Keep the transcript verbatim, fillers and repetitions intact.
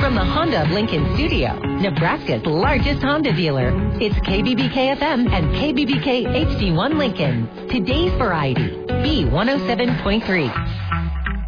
From the Honda of Lincoln studio, Nebraska's largest Honda dealer, it's K B B K F M and K B B K H D one Lincoln. Today's variety, B one oh seven point three.